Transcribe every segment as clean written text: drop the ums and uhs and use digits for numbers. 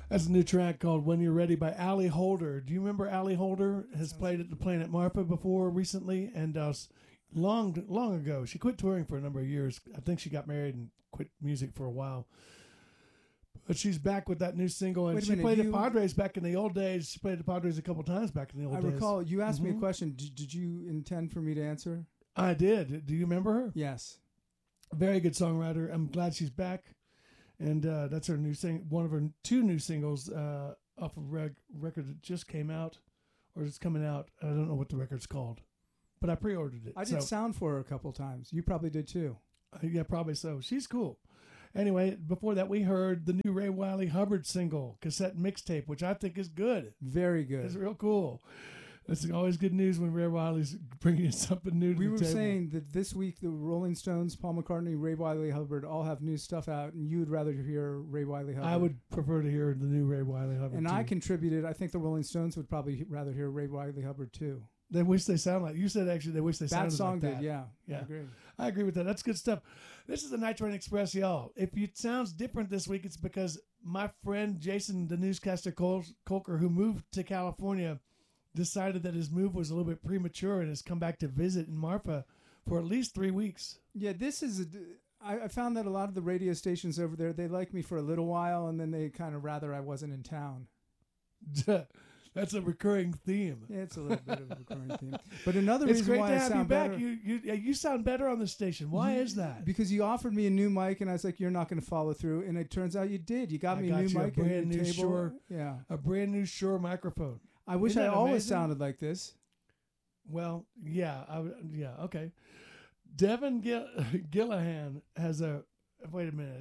That's a new track called "When You're Ready" by Allie Holder. Do you remember Allie Holder? Has played at the Planet Marfa before recently, and long ago. She quit touring for a number of years. I think she got married and quit music for a while. But she's back with that new single, and she played the Padres back in the old days. She played the Padres a couple times back in the old days. I recall you asked me a question. Did you intend for me to answer? I did. Do you remember her? Yes. Very good songwriter. I'm glad she's back. And that's her new one of her two new singles off of a record that just came out, or it's coming out. I don't know what the record's called, but I pre-ordered it. I did sound for her a couple times. You probably did too. Yeah, probably so. She's cool. Anyway, before that, we heard the new Ray Wiley Hubbard single, cassette mixtape, which I think is good. Very good. It's real cool. It's always good news when Ray Wiley's bringing something new to the table. We were saying that this week the Rolling Stones, Paul McCartney, Ray Wiley Hubbard all have new stuff out, and you would rather hear Ray Wiley Hubbard. I would prefer to hear the new Ray Wiley Hubbard. And I contributed. I think the Rolling Stones would probably rather hear Ray Wiley Hubbard too. They wish they sound like you said. Actually, they wish they sounded that song like that. Did, yeah. Yeah, I agree with that. That's good stuff. This is the Night Train Express, y'all. If it sounds different this week, it's because my friend Jason, the newscaster Colker, who moved to California, decided that his move was a little bit premature and has come back to visit in Marfa for at least 3 weeks. Yeah, this is I found that a lot of the radio stations over there, they like me for a little while, and then they kind of rather I wasn't in town. That's a recurring theme. Yeah, it's a little bit of a recurring theme. But another reason why I sound better. It's great to have you back. You sound better on the station. Why is that? Because you offered me a new mic, and I was like, "You're not going to follow through." And it turns out you did. You got me a new mic, a brand new Shure, a brand new Shure microphone. I wish I always sounded like this. Well, yeah, okay. Devin Gillihan has a. Wait a minute.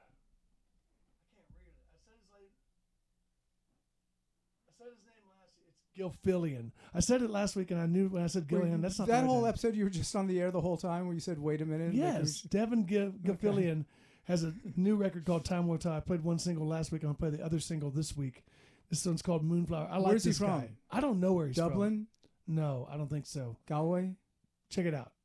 Gilfillian. I said it last week, and I knew when I said Gillihan, that's not that whole episode. You were just on the air the whole time where you said, "Wait a minute." Yes, Devin Gilfillian has a new record called "Time Will Tell." I played one single last week. I'll play the other single this week. This one's called "Moonflower." I like Where's this he from? guy. I don't know where he's from. Dublin? No, I don't think so. Galway? Check it out.